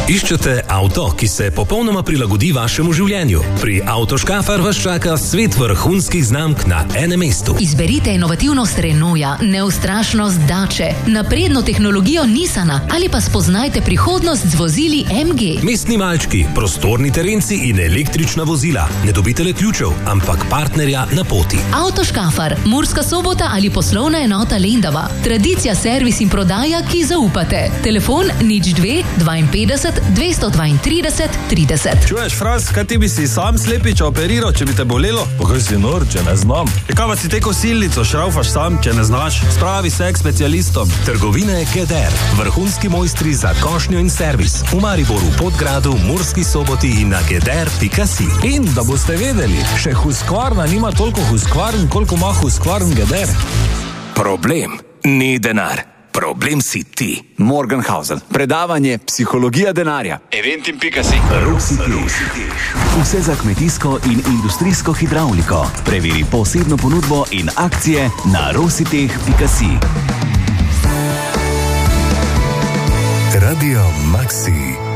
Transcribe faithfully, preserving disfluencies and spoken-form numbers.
Iščete avto, ki se popolnoma prilagodi vašemu življenju? Pri Avtoškafar vas čaka svet vrhunskih znamk na enem mestu. Izberite inovativnost Renaulta, neustrašnost Dače, napredno tehnologijo Nissana ali pa spoznajte prihodnost z vozili M G. Mestni malčki, prostorni terenci in električna vozila. Ne dobite le ključev, ampak partnerja na poti. Avtoškafar, Murska Sobota ali poslovna enota Lendava. Tradicija, servis in prodaja, ki zaupate. Telefon nič dve dvainpetdeset dvesto dvaintrideset trideset. Čuješ, Fras, kaj ti bi si sam slepiča operiral, če bi te bolelo? Pa kaj si nor, če ne znam? E kaj pa si te kosilnico šraufaš sam, če ne znaš? Spravi se k specialistom. Trgovine Geder, vrhunski mojstri za košnjo in servis. V Mariboru, Podgradu, Murski Soboti in na geder pika si. In da boste vedeli, še Husqvarna nima toliko Husqvarn, koliko ima Husqvarn Geder. Problem ni denar. Problem si ti. Morgenhausen. Predavanje Psihologija denarja. Eventim pika si. Rositeh. Vse za kmetijsko in industrijsko hidravliko. Preveri posebno ponudbo in akcije na rositeh pika si. Radio Maxi.